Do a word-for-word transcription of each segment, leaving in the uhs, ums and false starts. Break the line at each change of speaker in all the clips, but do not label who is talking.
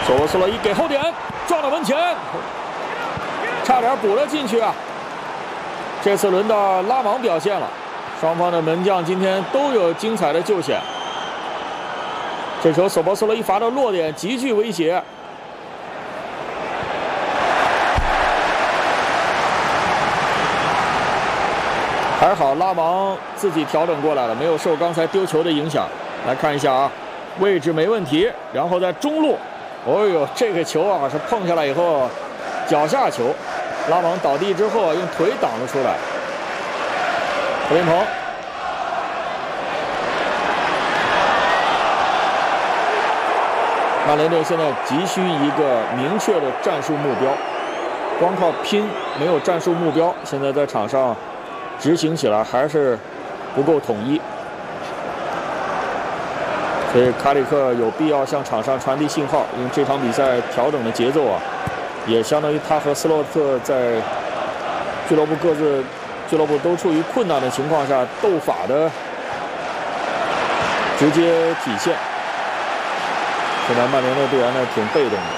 索博斯洛伊给后点，撞到门前，差点补了进去啊！这次轮到拉芒表现了，双方的门将今天都有精彩的救险。这球索博斯洛伊罚的落点极具威胁。 还好拉芒自己调整过来了，没有受刚才丢球的影响。来看一下啊，位置没问题，然后在中路，哦呦，这个球啊是碰下来以后，脚下球，拉芒倒地之后啊用腿挡了出来。何林鹏，曼联队现在急需一个明确的战术目标，光靠拼没有战术目标，现在在场上。 执行起来还是不够统一，所以卡里克有必要向场上传递信号，因为这场比赛调整的节奏啊，也相当于他和斯洛特在俱乐部各自俱乐部都处于困难的情况下斗法的直接体现。现在曼联的队员呢挺被动的。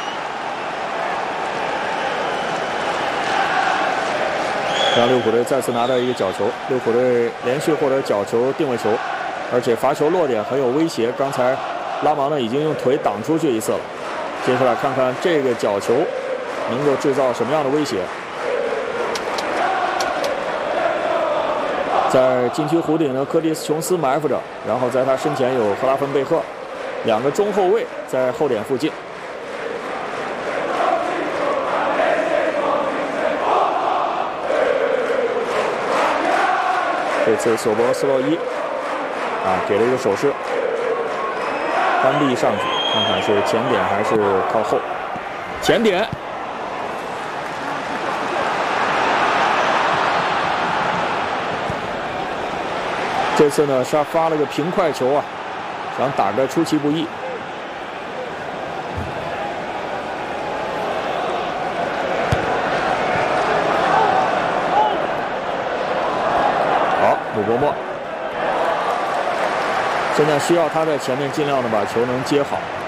让利物浦队再次拿到一个角球，利物浦队连续获得角球、定位球，而且罚球落点很有威胁。刚才拉芒呢已经用腿挡出去一次了，接下来看看这个角球能够制造什么样的威胁。在禁区弧顶呢，柯蒂斯·琼斯埋伏着，然后在他身前有赫拉芬贝赫，两个中后卫在后点附近。 这次索博斯洛伊啊给了一个手势，单臂上去，看看是前点还是靠后。前点，这次呢是他发了个平快球啊，想打个出其不意。 鲁伯莫现在需要他在前面尽量的把球能接好。